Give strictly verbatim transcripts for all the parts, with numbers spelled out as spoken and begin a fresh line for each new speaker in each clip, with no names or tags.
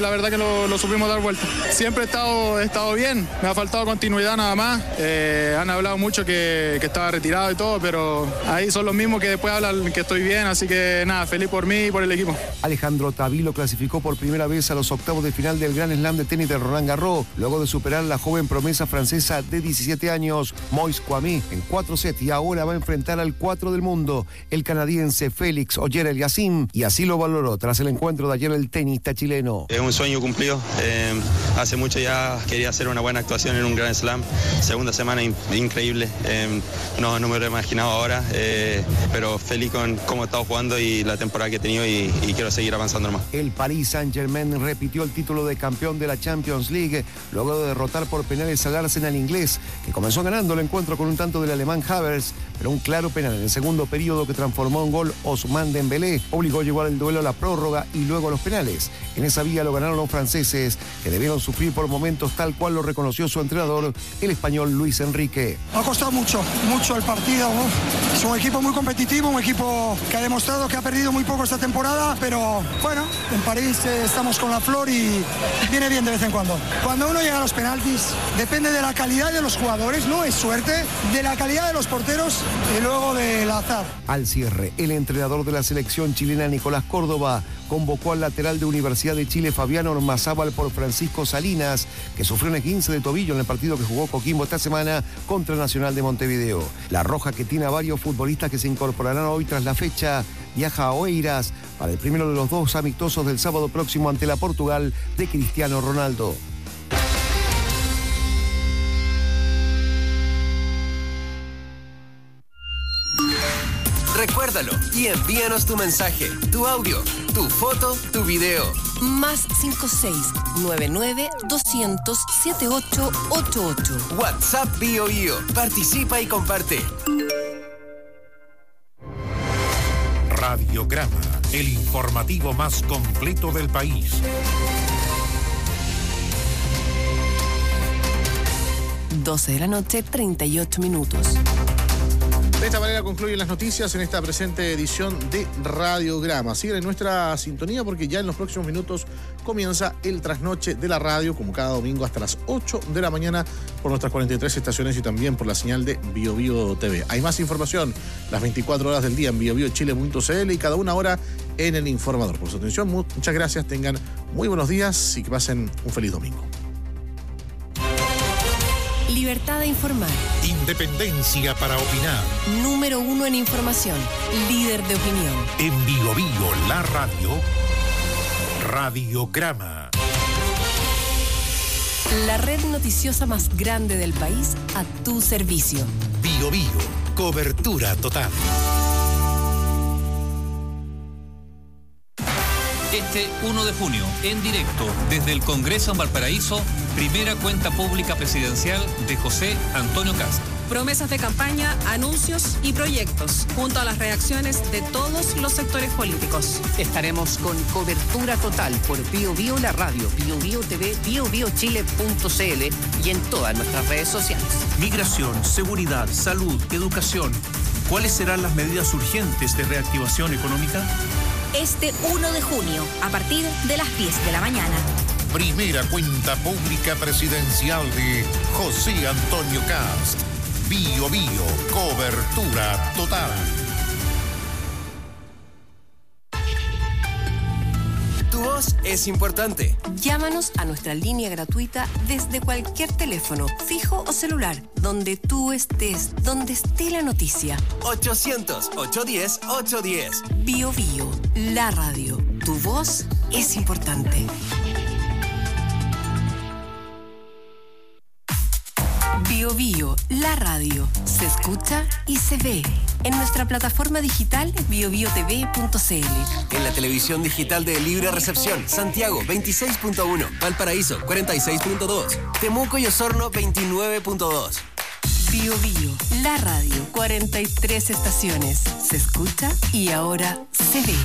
la verdad que lo, lo supimos dar vuelta. Siempre he estado, he estado bien, me ha faltado continuidad nada más. Eh, han hablado mucho que, que estaba retirado y todo, pero ahí son los mismos que después hablan que estoy bien, así que nada, feliz por mí y por el equipo.
Alejandro Tavilo clasificó por primera vez a los octavos de final del Grand Slam de tenis de Roland Garros, luego de superar a la joven promesa francesa de diecisiete años, Moise Kwame, en cuatro sets, y ahora va a enfrentar al cuatro del mundo, el canadiense Félix Auger-Aliassime, y así lo valoró tras el encuentro de ayer el tenista chileno.
Es un sueño cumplido, eh, hace mucho ya quería hacer una buena actuación en un Grand Slam, segunda semana in- increíble, eh, no, no me lo he imaginado ahora, eh, pero feliz con cómo he estado jugando y la temporada que he tenido y, y quiero seguir avanzando más.
El Paris Saint-Germain repitió el título de campeón de la Champions League luego de derrotar por penales al Arsenal inglés, que comenzó ganando el encuentro con un tanto del alemán Havertz, pero un claro penal en el segundo periodo que transformó en gol Ousmane Dembélé obligó a llevar el duelo a la prórroga y luego a los penales. En esa vía lo ganaron los franceses, que debieron sufrir por momentos tal cual lo reconoció su entrenador, el español Luis Enrique.
Ha costado mucho, mucho el partido, ¿no? Es un equipo muy competitivo, un equipo que ha demostrado que ha perdido muy poco esta temporada, pero bueno, en París eh, estamos con la flor y viene bien de vez en cuando. Cuando uno llega a los penaltis, depende de la calidad de los jugadores, no es suerte, de la calidad de los porteros y luego del azar.
Al cierre, el entrenador de la selección chilena, Nicolás Córdoba, convocó al lateral de Universidad de Chile, Fabián Ormazábal, por Francisco Salinas, que sufrió un esguince de tobillo en el partido que jugó Coquimbo esta semana contra Nacional de Montevideo. La Roja, que tiene a varios futbolistas que se incorporarán hoy tras la fecha, viaja a Oeiras para el primero de los dos amistosos del sábado próximo ante la Portugal de Cristiano Ronaldo.
Recuérdalo y envíanos tu mensaje, tu audio, tu foto, tu video.
Más cinco seis nueve nueve dos cero cero siete ocho ocho ocho.
WhatsApp Bio Bio. Participa y comparte.
Radiograma, el informativo más completo del país.
doce de la noche, treinta y ocho minutos.
De esta manera concluyen las noticias en esta presente edición de Radiograma. Sigan en nuestra sintonía porque ya en los próximos minutos comienza el trasnoche de la radio, como cada domingo hasta las ocho de la mañana por nuestras cuarenta y tres estaciones y también por la señal de Bio Bio T V. Hay más información las veinticuatro horas del día en bio bio chile punto c l y cada una hora en El Informador. Por su atención, muchas gracias, tengan muy buenos días y que pasen un feliz domingo.
Libertad de informar.
Independencia para opinar.
Número uno en información. Líder de opinión.
En Bio Bio, la radio. Radiograma.
La red noticiosa más grande del país a tu servicio.
Bio Bio, cobertura total.
Este uno de junio, en directo, desde el Congreso en Valparaíso, primera cuenta pública presidencial de José Antonio Kast.
Promesas de campaña, anuncios y proyectos, junto a las reacciones de todos los sectores políticos.
Estaremos con cobertura total por Bio Bio, la radio, Bio Bio T V, bio bio chile punto c l y en todas nuestras redes sociales.
Migración, seguridad, salud, educación. ¿Cuáles serán las medidas urgentes de reactivación económica?
Este uno de junio, a partir de las diez de la mañana.
Primera cuenta pública presidencial de José Antonio Kast. Bio Bio, cobertura total.
Tu voz es importante.
Llámanos a nuestra línea gratuita desde cualquier teléfono, fijo o celular, donde tú estés, donde esté la noticia.
ochocientos, ochocientos diez, ochocientos diez.
Bio Bio, la radio. Tu voz es importante. Bio Bio, la radio. Se escucha y se ve. En nuestra plataforma digital bio bio t v punto c l.
En la televisión digital de Libre Recepción, Santiago veintiséis punto uno, Valparaíso cuarenta y seis punto dos, Temuco y Osorno veintinueve punto dos.
Bio Bio, la radio, cuarenta y tres estaciones. Se escucha y ahora se ve.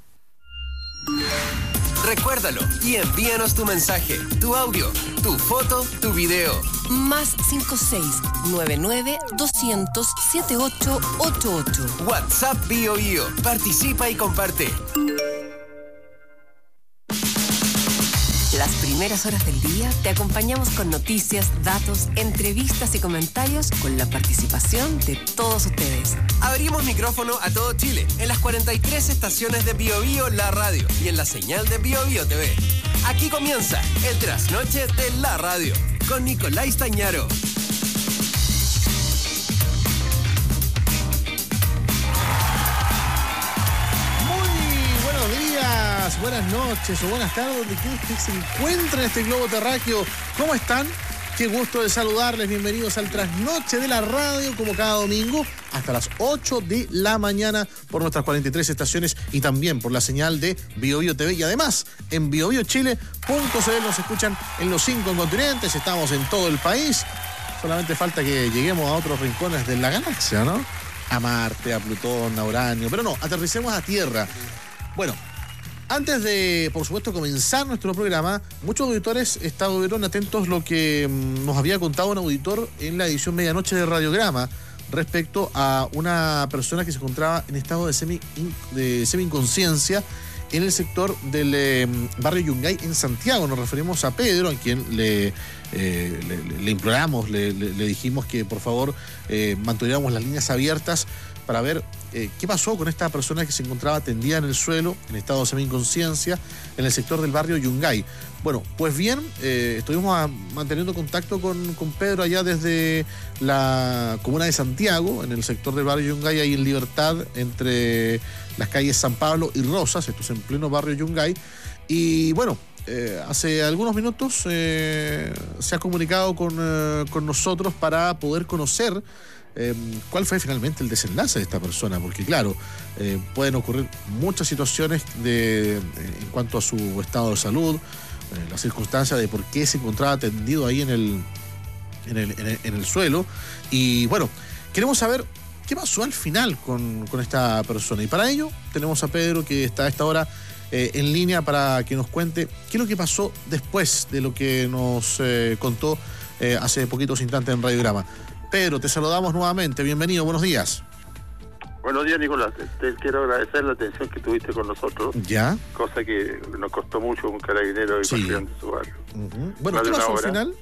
Recuérdalo y envíanos tu mensaje, tu audio, tu foto, tu video.
Más cinco seis nueve nueve dos cero cero siete ocho ocho ocho.
WhatsApp Bio Bio. Participa y comparte.
las primeras horas del día te acompañamos con noticias, datos, entrevistas y comentarios con la participación de todos ustedes.
Abrimos micrófono a todo Chile en las cuarenta y tres estaciones de Bio Bio La Radio y en la señal de Bio Bio T V. Aquí comienza el trasnoche de La Radio con Nicolás Tañaro.
Buenas noches o buenas tardes, donde quiera que se encuentren en este globo terráqueo. ¿Cómo están? Qué gusto de saludarles. Bienvenidos al trasnoche de la radio, como cada domingo, hasta las ocho de la mañana por nuestras cuarenta y tres estaciones y también por la señal de Bio Bio T V. Y además, en bio bio chile punto c l nos escuchan en los cinco continentes, estamos en todo el país. Solamente falta que lleguemos a otros rincones de la galaxia, ¿no? A Marte, a Plutón, a Uranio. Pero no, aterricemos a Tierra. Bueno, antes de, por supuesto, comenzar nuestro programa, muchos auditores estuvieron atentos a lo que nos había contado un auditor en la edición Medianoche de Radiograma respecto a una persona que se encontraba en estado de semi de semi-inconsciencia en el sector del eh, barrio Yungay en Santiago. Nos referimos a Pedro, a quien le, eh, le, le imploramos, le, le, le dijimos que por favor eh, mantuviéramos las líneas abiertas para ver eh, qué pasó con esta persona que se encontraba tendida en el suelo, en estado de semi-inconsciencia, en el sector del barrio Yungay. Bueno, pues bien, eh, estuvimos a, manteniendo contacto con, con Pedro allá desde la comuna de Santiago, en el sector del barrio Yungay, ahí en Libertad, entre las calles San Pablo y Rosas, esto es en pleno barrio Yungay. Y bueno, eh, hace algunos minutos eh, se ha comunicado con, eh, con nosotros para poder conocer Eh, cuál fue finalmente el desenlace de esta persona, porque claro, eh, pueden ocurrir muchas situaciones de, en cuanto a su estado de salud, eh, las circunstancias de por qué se encontraba tendido ahí en el, en el, en el, en el suelo. Y bueno, queremos saber qué pasó al final con, con esta persona, y para ello tenemos a Pedro, que está a esta hora eh, en línea para que nos cuente qué es lo que pasó después de lo que nos eh, contó eh, hace poquitos instantes en Radiograma. Pedro, te saludamos nuevamente. Bienvenido, buenos días.
Buenos días, Nicolás. Te, te quiero agradecer la atención que tuviste con nosotros.
Ya.
Cosa que nos costó mucho un carabinero y
sí.
de su barrio.
Uh-huh. Bueno, ¿qué pasó al final?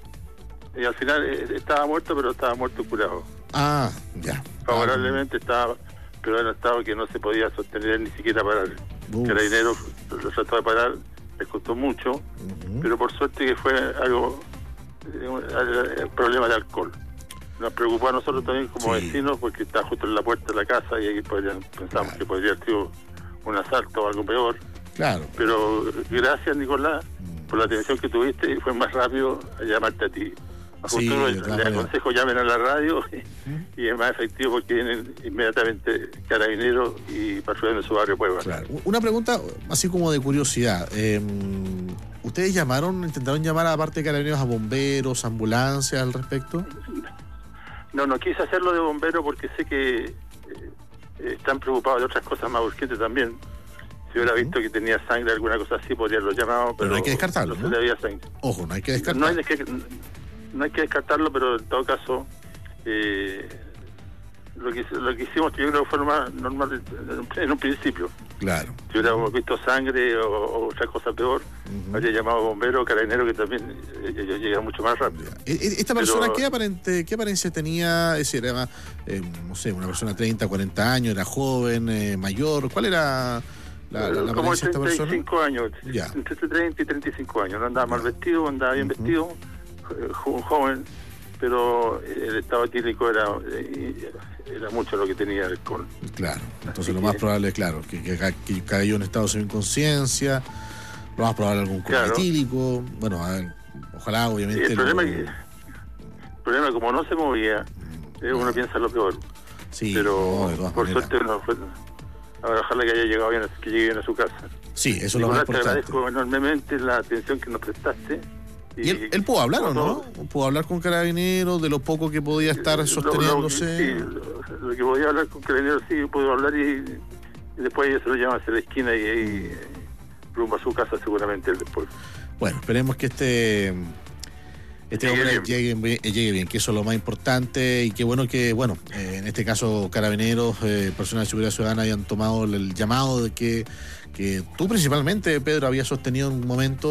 Y al final eh, estaba muerto, pero estaba muerto curado.
Ah, ya.
Favorablemente ah. estaba, pero en un estado que no se podía sostener ni siquiera parar. El carabinero lo trató de parar, le costó mucho, uh-huh. pero por suerte que fue algo, eh, un, un problema de alcohol. Nos preocupó a nosotros también como sí. vecinos, porque está justo en la puerta de la casa y ahí podrían, pensamos claro. que podría haber sido un asalto o algo peor.
Claro.
Pero gracias, Nicolás, por la atención que tuviste, y fue más rápido a llamarte a ti. A
sí,
futuro le aconsejo llamen a la radio ¿Mm? y es más efectivo porque vienen inmediatamente carabineros y patrullan en su barrio Puebla.
Claro. Una pregunta así como de curiosidad. Eh, ¿Ustedes llamaron, intentaron llamar a parte de carabineros a bomberos, ambulancias al respecto?
No, no quise hacerlo de bombero porque sé que eh, están preocupados de otras cosas más urgentes también. Si hubiera uh-huh. visto que tenía sangre, alguna cosa así, podría haberlo llamado. Pero,
pero no hay que descartarlo,
no,
¿no?
Se le había sangre.
Ojo, no hay que descartarlo.
No hay que, no hay que descartarlo, pero en todo caso, eh, lo que lo que hicimos yo creo que fue lo más normal en un principio.
Claro.
Si hubiéramos visto sangre o, o otra cosa peor, uh-huh. habría llamado bombero o carabinero, que también ellos eh, llegan mucho más rápido.
¿Esta persona
Pero,
qué aparente qué apariencia tenía? Es decir, era, eh, no sé, una persona de treinta, cuarenta años, era joven, eh, mayor. ¿Cuál era la, la, la
como
apariencia de esta persona?
treinta y cinco años,
ya.
Entre treinta y treinta y cinco años. No andaba mal vestido, andaba bien uh-huh. vestido, un joven, pero el estado etílico era... Eh, era mucho lo que tenía el alcohol.
Claro, entonces
Así
lo
que,
más probable es, claro, que, que, que cayó en estado de inconsciencia, lo más probable algún coma
claro.
etílico, bueno, a ver, ojalá obviamente...
Sí, el, problema
lo...
que, el problema como no se movía, eh, uno piensa lo peor,
sí,
pero
no,
por
maneras.
suerte no fue... Ahora ojalá que haya llegado bien, que llegue bien a su casa.
Sí, eso es lo más importante.
Te agradezco enormemente la atención que nos prestaste.
¿Y él, él pudo hablar o no? ¿Pudo hablar con carabineros de lo poco que podía estar sosteniéndose?
Lo, lo, sí, lo que podía hablar con carabineros sí, pudo hablar y, y después ella se lo llama hacia la esquina y ahí rumbo a su casa seguramente él después.
Bueno, esperemos que este este llegue hombre bien. Llegue, llegue bien, que eso es lo más importante, y qué bueno que, bueno, eh, en este caso carabineros, eh, personas de seguridad ciudadana hayan tomado el llamado de que, que tú principalmente, Pedro, habías sostenido en un momento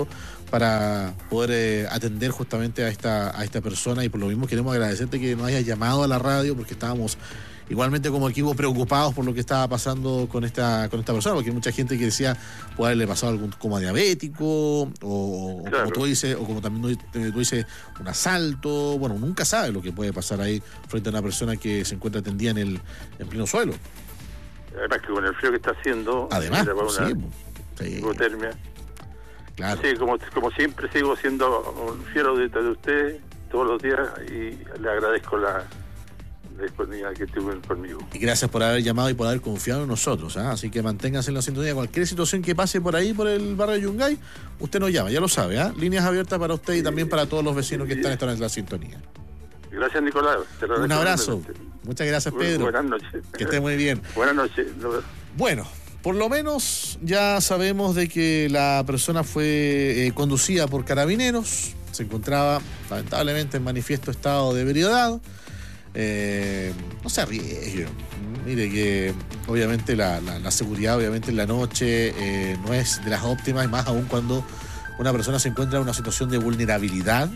para poder eh, atender justamente a esta, a esta persona, y por lo mismo queremos agradecerte que nos hayas llamado a la radio, porque estábamos igualmente como equipo preocupados por lo que estaba pasando con esta con esta persona, porque hay mucha gente que decía puede haberle pasado algún coma diabético o, o
Claro.
como tú dices, o como también tú dices, un asalto. Bueno, nunca sabe lo que puede pasar ahí frente a una persona que se encuentra tendida en el en pleno suelo.
Además que con el frío que está haciendo,
Además,
era para una
sí, sí.
hipotermia.
Claro.
Sí, como, como siempre sigo siendo un fiel auditor de usted todos los días, y le agradezco la, la disponibilidad que tuvo conmigo.
Y gracias por haber llamado y por haber confiado en nosotros, ¿ah? Así que manténganse en la sintonía. Cualquier situación que pase por ahí, por el barrio de Yungay, usted nos llama, ya lo sabe, ¿ah? Líneas abiertas para usted y también para todos los vecinos que están en la sintonía.
Gracias, Nicolás. Te lo
Un
agradezco
abrazo.
enormemente.
Muchas gracias,
Bu-
Pedro.
Buenas noches.
Que esté muy bien.
Buenas noches. No-
Bueno, por lo menos ya sabemos de que la persona fue eh, conducida por carabineros, se encontraba lamentablemente en manifiesto estado de ebriedad. Eh, no se arriesgue. Mire que obviamente la, la- la seguridad obviamente en la noche eh, no es de las óptimas, y más aún cuando una persona se encuentra en una situación de vulnerabilidad.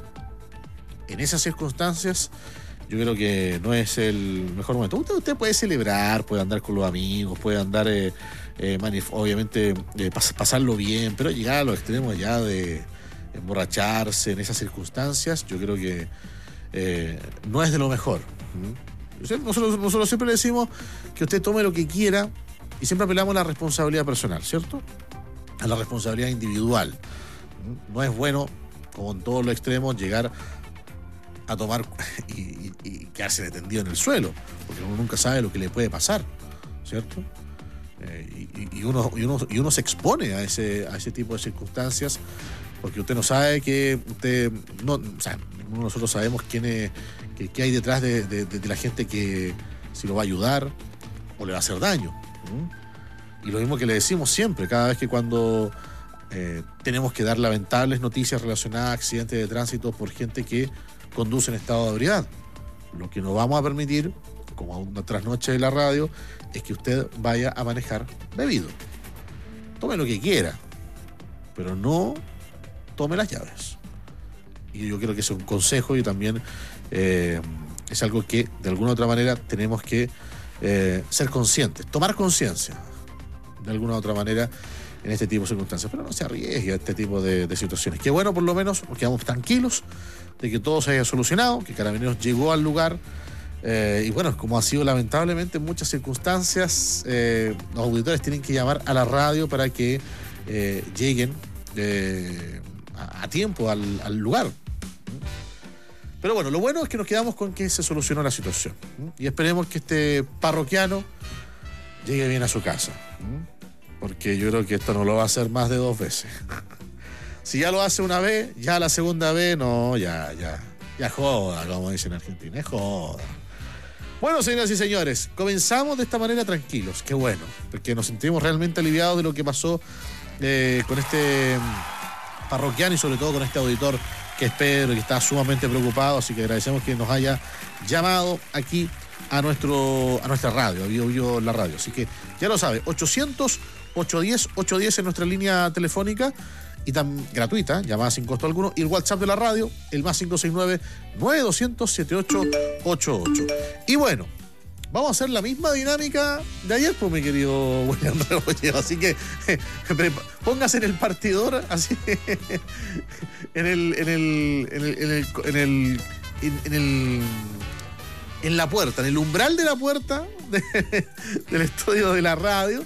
En esas circunstancias yo creo que no es el mejor momento. Usted, usted puede celebrar, puede andar con los amigos, puede andar, eh, eh, manif- obviamente, eh, pas- pasarlo bien, pero llegar a los extremos ya de emborracharse en esas circunstancias, yo creo que eh, no es de lo mejor. ¿Mm? Nosotros, nosotros siempre le decimos que usted tome lo que quiera, y siempre apelamos a la responsabilidad personal, ¿cierto? A la responsabilidad individual. ¿Mm? No es bueno, como en todos los extremos, llegar a tomar y, y, y quedarse detenido en el suelo, porque uno nunca sabe lo que le puede pasar, ¿cierto? Eh, y, y, uno, y, uno, y uno se expone a ese, a ese tipo de circunstancias, porque usted no sabe que usted, no, o sea, ninguno de nosotros sabemos quién es, qué, qué hay detrás de, de, de la gente que si lo va a ayudar o le va a hacer daño. ¿Mm? Y lo mismo que le decimos siempre, cada vez que cuando eh, tenemos que dar lamentables noticias relacionadas a accidentes de tránsito por gente que conduce en estado de ebriedad. Lo que no vamos a permitir, como a una trasnoche de la radio, es que usted vaya a manejar bebido. Tome lo que quiera, pero no tome las llaves. Y yo creo que es un consejo, y también eh, es algo que de alguna u otra manera tenemos que eh, ser conscientes, tomar conciencia de alguna u otra manera en este tipo de circunstancias, pero no se arriesgue a este tipo de, de situaciones. Qué bueno, por lo menos nos quedamos tranquilos de que todo se haya solucionado, que Carabineros llegó al lugar, eh, y bueno, como ha sido lamentablemente en muchas circunstancias, eh, los auditores tienen que llamar a la radio para que eh, lleguen eh, a, a tiempo al, al lugar. Pero bueno, lo bueno es que nos quedamos con que se solucionó la situación, y esperemos que este parroquiano llegue bien a su casa, porque yo creo que esto no lo va a hacer más de dos veces. Si ya lo hace una vez, ya la segunda vez, no, ya, ya, ya joda, como dicen en Argentina, es joda. Bueno, señoras y señores, comenzamos de esta manera tranquilos, qué bueno, porque nos sentimos realmente aliviados de lo que pasó eh, con este parroquiano, y sobre todo con este auditor que es Pedro, y que está sumamente preocupado, así que agradecemos que nos haya llamado aquí a nuestro a nuestra radio, a Bio Bio la radio. Así que ya lo sabe, ochocientos, ochocientos diez, ochocientos diez en nuestra línea telefónica, y tan gratuita, llamada sin costo alguno, y el WhatsApp de la radio, el más cinco seis nueve, nueve dos cero cero, siete ocho ocho ocho. Y bueno, vamos a hacer la misma dinámica de ayer, pues, mi querido William Rebolledo. Así que póngase en el partidor, así, en el, en el, en el, en el, en el, en, en el, en la puerta, en el umbral de la puerta de, del estudio de la radio,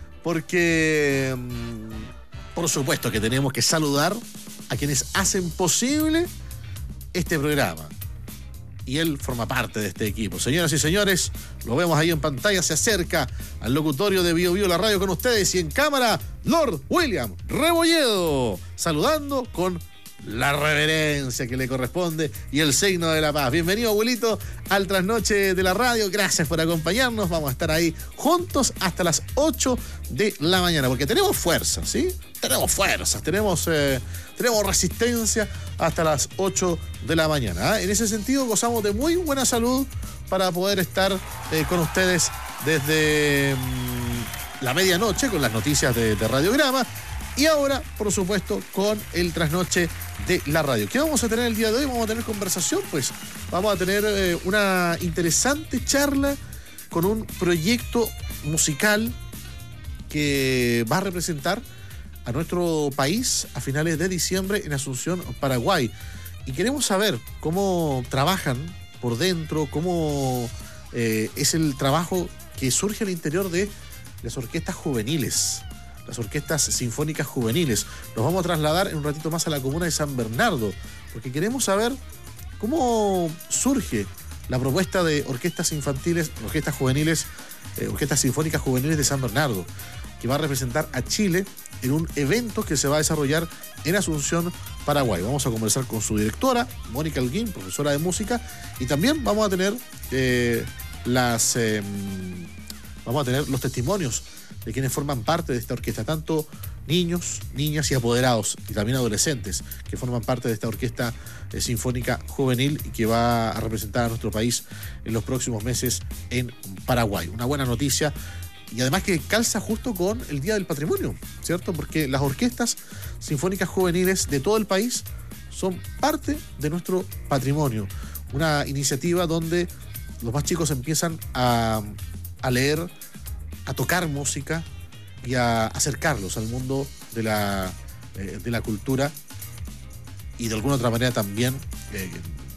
porque por supuesto que tenemos que saludar a quienes hacen posible este programa. Y él forma parte de este equipo. Señoras y señores, lo vemos ahí en pantalla, se acerca al locutorio de Bio Bio la radio con ustedes, y en cámara, Lord William Rebolledo, saludando con la reverencia que le corresponde y el signo de la paz. Bienvenido, abuelito, al trasnoche de la radio. Gracias por acompañarnos. Vamos a estar ahí juntos hasta las ocho de la mañana, porque tenemos fuerza, ¿sí? Tenemos fuerzas, tenemos, eh, tenemos resistencia hasta las ocho de la mañana. ¿eh? En ese sentido, gozamos de muy buena salud para poder estar eh, con ustedes desde mmm, la medianoche con las noticias de, de Radiograma. Y ahora, por supuesto, con el trasnoche de la radio. ¿Qué vamos a tener el día de hoy? Vamos a tener conversación, pues. Vamos a tener eh, una interesante charla con un proyecto musical que va a representar a nuestro país a finales de diciembre en Asunción, Paraguay. Y queremos saber cómo trabajan por dentro, cómo eh, es el trabajo que surge al interior de las orquestas juveniles, las orquestas sinfónicas juveniles. Nos vamos a trasladar en un ratito más a la comuna de San Bernardo, porque queremos saber cómo surge la propuesta de orquestas infantiles, orquestas juveniles, eh, orquestas sinfónicas juveniles de San Bernardo, que va a representar a Chile en un evento que se va a desarrollar en Asunción, Paraguay. Vamos a conversar con su directora, Mónica Holguín, profesora de música, y también vamos a tener eh, las eh, vamos a tener los testimonios de quienes forman parte de esta orquesta, tanto niños, niñas y apoderados, y también adolescentes que forman parte de esta orquesta eh, sinfónica juvenil y que va a representar a nuestro país en los próximos meses en Paraguay. Una buena noticia. Y además que calza justo con el Día del Patrimonio, ¿cierto? Porque las orquestas sinfónicas juveniles de todo el país son parte de nuestro patrimonio. Una iniciativa donde los más chicos empiezan a, a leer, a tocar música y a acercarlos al mundo de la, eh, de la cultura y de alguna otra manera también eh,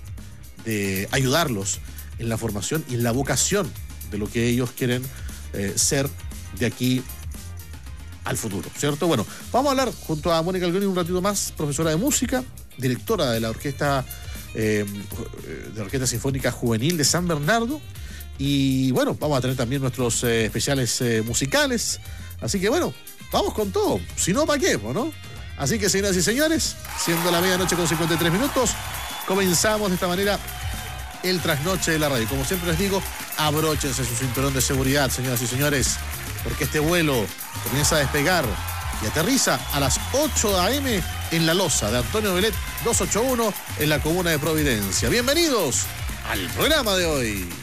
de ayudarlos en la formación y en la vocación de lo que ellos quieren Eh, ser de aquí al futuro, ¿cierto? Bueno, vamos a hablar junto a Mónica Holguín un ratito más, profesora de música, directora de la orquesta eh, de la Orquesta Sinfónica Juvenil de San Bernardo, y bueno, vamos a tener también nuestros eh, especiales eh, musicales, así que bueno, vamos con todo, si no, ¿para qué? ¿No? Así que, señoras y señores, siendo la medianoche con cincuenta y tres minutos, comenzamos de esta manera el trasnoche de la radio. Como siempre les digo, abróchense su cinturón de seguridad, señoras y señores, porque este vuelo comienza a despegar y aterriza a las ocho a eme en La Loza de Antonio Velet doscientos ochenta y uno en la comuna de Providencia. Bienvenidos al programa de hoy.